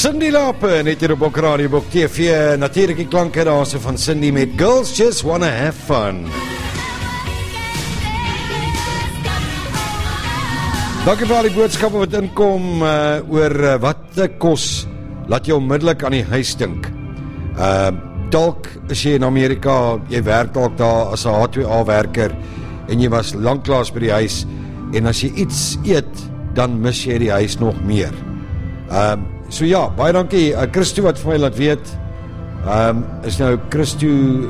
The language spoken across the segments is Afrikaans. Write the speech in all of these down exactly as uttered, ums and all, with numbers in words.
Cindy Lape, net hier op Bok Radio Bok T V, natuurlike klanke daar so van Cindy met Girls Just Wanna Have Fun. Dankie vir al die boodskappe wat inkom uh, oor uh, wat dit kos, laat jou onmiddellik aan die huis dink. Uh, dalk is jy in Amerika, jy werk dalk daar as 'n H twee A werker en jy was lanklaas by die huis en as jy iets eet, dan mis jy die huis nog meer. Uh, so ja, baie dankie. Uh, Christo wat vir my laat weet, um, is nou Christo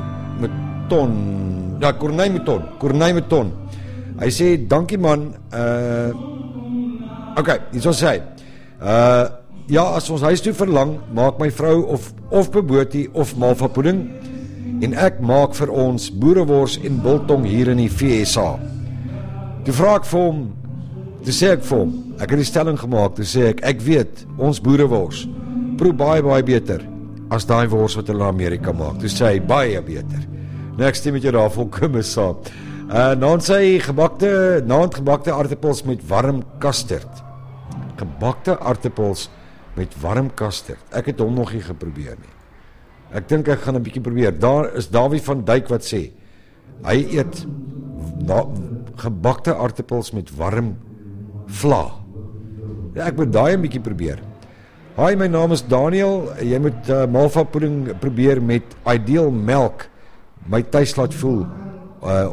Meton, ja, Corneille Meton, Corneille Meton. Hy sê, dankie man, uh, ok, hier sal sê, uh, ja, as ons huis toe verlang, maak my vrou of, of bobotie of malva pudding, en ek maak vir ons boerewors en biltong hier in die V S A. Toe vraag ek vir hom, toe sê ek vir hom, ek het die stelling gemaak, toe sê ek, ek weet, ons boerewors, proe baie, baie beter, as die wors wat hulle in Amerika maak. Toe sê hy, baie beter. Nou ek stem met jou daar volkome saam. Uh, naand sy gebakte, naand gebakte aardappels met warm kasterd. Gebakte aardappels met warm kasterd. Ek het hom nog nie geprobeer nie. Ek dink ek gaan 'n bietjie probeer. Daar is Dawie van Dijk wat sê, hy eet na, gebakte aardappels met warm vla. Ja, ek moet daai 'n bietjie probeer. Hi, my naam is Daniel. Jy moet uh, malva pudding probeer met Ideal Melk. My tuis laat voel uh,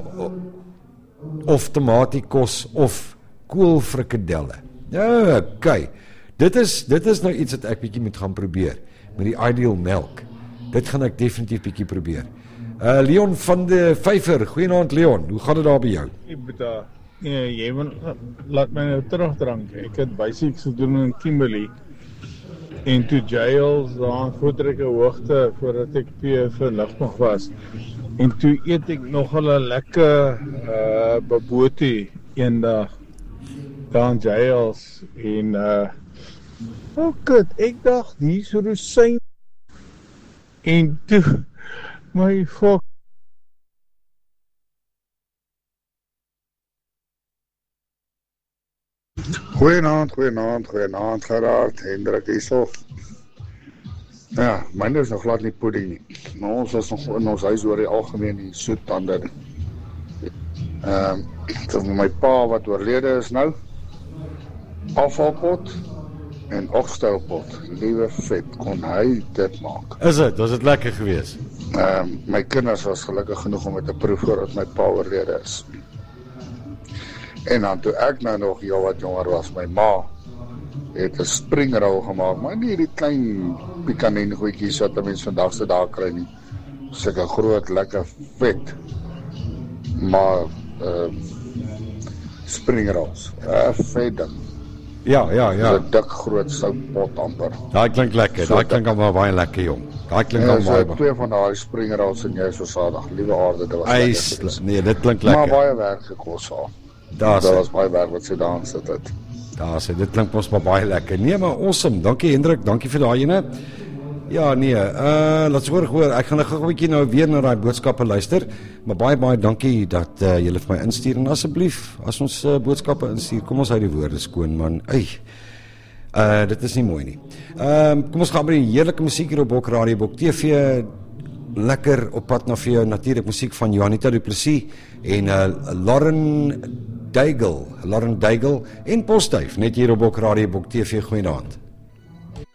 of tomatiekos of koolfrikadelle. Ja, okay. Dit is dit is nou iets wat ek bietjie moet gaan probeer met die Ideal Melk. Dit gaan ek definitief bietjie probeer. Uh, Leon van de Vyver. Goeienaand Leon. Hoe gaan dit daar by jou? Beta, nee, jy wil, laat my nou terugdrank. Ek het basics gedoen in Kimberley en toe jails daar voortrekke hoogte voordat ek vir Ligmag was. En toe eet ek nogal 'n lekker uh, bobotie eendag daar in jails en uh, oh kut, ek dacht die so rosyn en toe my fuck Goeienaand, goeienaand, goeienaand Gerard, Hendrik hierso. Ja, myne is nog glad nie pudding nie. Maar ons is nog in ons huis oor die algemeen die soettande. Ehm, um, my pa wat oorlede is nou, afvalpot en okstelpot, liewe vet, kon hy dit maak. Is dit? Was dit lekker geweest? Ehm, um, my kinders was gelukkig genoeg om het te proef voordat my pa oorlede is. En dan toe ek nou nog heel wat jonger was, my ma het 'n springrol gemaak, maar nie die klein pikanien goedjies wat 'n mens vandag se dae kry nie. Sulke groot, lekker vet. Maar uh, springrolls, uh, vet ding. Ja, ja, ja. So 'n dik groot soutpot amper. Daai klink lekker. Daai klink al baie lekker jong. Daai klink al baie. So twee van daai springrolls en jy is versadig. Liewe aarde, dit was Eis, lekker. Nee, dit klink lekker. Maar baie werk gekos al. Daar was baie werk wat sy daar sit het. Daar sê, dit klink ons maar baie lekker. Nee, maar awesome. Dankie Hendrik, dankie vir daai ene. Ja, nee, uh, laat hoor, hoor, ek gaan nog 'n bietjie nou weer na daai boodskappe luister, maar baie baie dankie dat uh, julle vir my instuur en asseblief, as ons uh, boodskappe instuur, kom ons hou die woorde skoon man. Ai. Uh, dit is nie mooi nie. Ehm, uh, kom ons gaan by die heerlike musiek hier op Bok Radio Bok T V. Lekker op pad na vir jou natuurlik musiek van Juanita Du Plessis en uh, Lauren Daigle, Lauren Daigle en Postduif, net hier op Bok Radio Bok T V. Goeienaand.